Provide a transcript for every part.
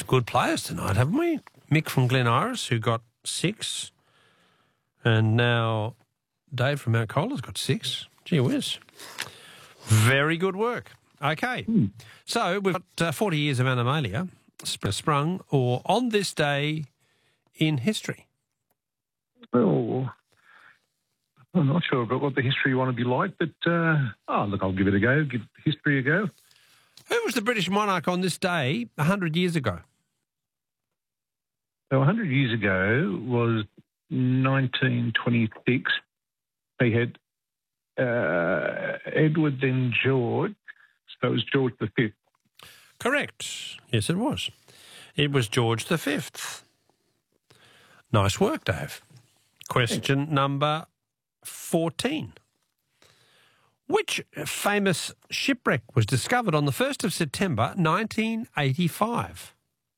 good players tonight, haven't we? Mick from Glen Iris, who got 6, and now Dave from Mount Cola's got 6. Gee whiz. Very good work. Okay. So we've got 40 years of Animalia sprung or on this day in history. Well, I'm not sure about what the history you want to be like, but, look, I'll give it a go, give history a go. Who was the British monarch on this day 100 years ago? So 100 years ago was 1926. They had Edward, then George. So it was George V. Correct. Yes, it was. It was George V. Nice work, Dave. Question number 14. Which famous shipwreck was discovered on the 1st of September 1985?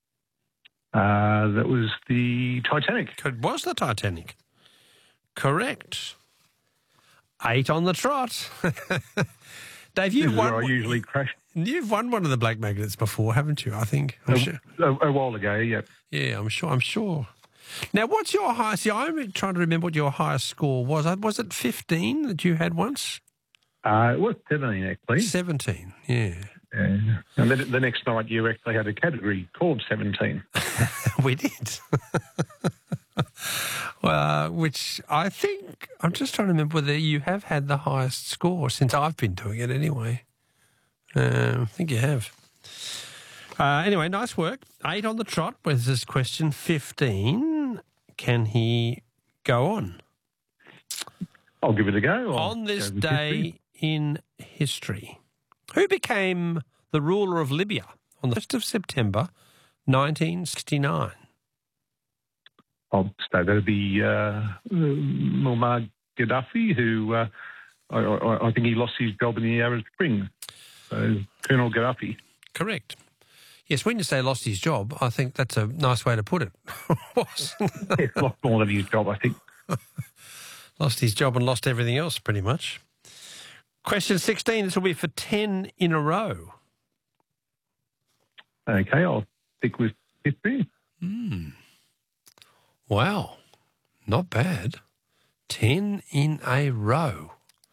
That was the Titanic. It was the Titanic. Correct. 8 on the trot. Dave, you've won. I usually crash. You've won one of the Black Magnets before, haven't you? I think. A while ago, yeah. Yeah, I'm sure. Now, what's your highest? See, I'm trying to remember what your highest score was. Was it 15 that you had once? It was 17, actually. 17, yeah. And then the next night you actually had a category called 17. We did. Well, which I think, I'm just trying to remember whether you have had the highest score since I've been doing it anyway. I think you have. Anyway, nice work. 8 on the trot with this question 15. Can he go on? I'll give it a go. On this day in history, who became the ruler of Libya on the 1st of September 1969? I'll say that'd be Muammar Gaddafi, who I think he lost his job in the Arab Spring. So Colonel Gaddafi. Correct. Yes, when you say lost his job, I think that's a nice way to put it. Yes, lost more than his job, I think. Lost his job and lost everything else, pretty much. Question 16, this will be for 10 in a row. Okay, I'll stick with history. Wow, not bad. 10 in a row.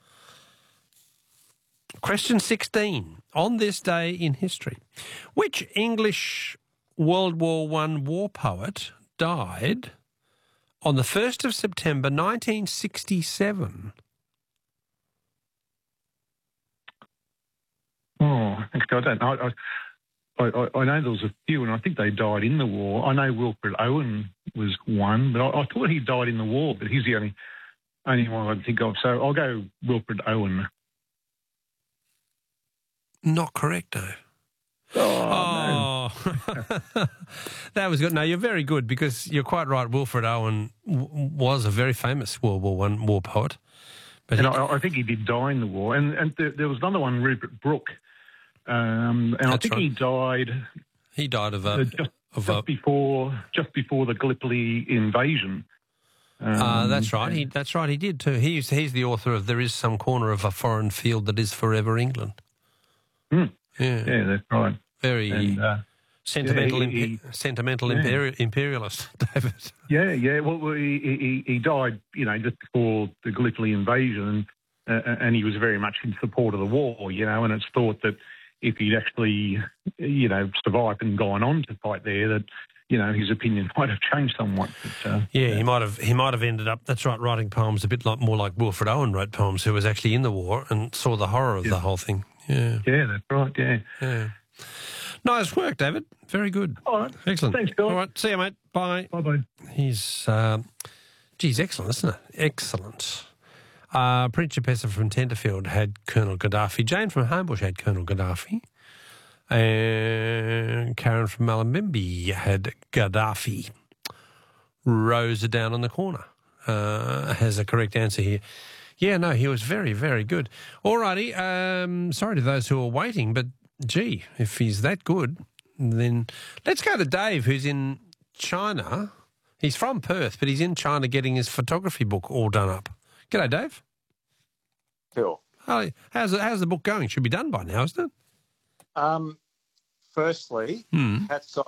Question 16, on this day in history, which English World War I war poet died on the 1st of September 1967? Oh, actually, I don't know. I know there was a few, and I think they died in the war. I know Wilfred Owen was one, but I thought he died in the war, but he's the only one I can think of. So I'll go Wilfred Owen. Not correct, Dave. Oh. No. That was good. No, you're very good because you're quite right. Wilfred Owen was a very famous World War I war poet. But I think he did die in the war. And there was another one, Rupert Brooke. And I think he died. He died of just before the Gallipoli invasion. That's right. That's right. He did too. He's the author of "There Is Some Corner of a Foreign Field That Is Forever England." Yeah, that's right. Very sentimental, imperialist, David. Yeah. Well, he died, just before the Gallipoli invasion, and he was very much in support of the war, and it's thought that if he'd actually, survived and gone on to fight there, that his opinion might have changed somewhat. But, he might have ended up. That's right, writing poems a bit more like Wilfred Owen wrote poems, who was actually in the war and saw the horror of the whole thing. Yeah, that's right. Yeah. Nice work, David. Very good. All right. Excellent. Thanks, Bill. All right. See you, mate. Bye. Bye-bye. He's, excellent, isn't it? Excellent. Principessa from Tenterfield had Colonel Gaddafi. Jane from Homebush had Colonel Gaddafi. And Karen from Malambimbi had Gaddafi. Rosa down on the corner has a correct answer here. Yeah, no, he was very, very good. All righty. Sorry to those who are waiting, but gee, if he's that good, then let's go to Dave, who's in China. He's from Perth, but he's in China getting his photography book all done up. G'day, Dave. Phil. Hi. How's the book going? Should be done by now, isn't it? Firstly, hats off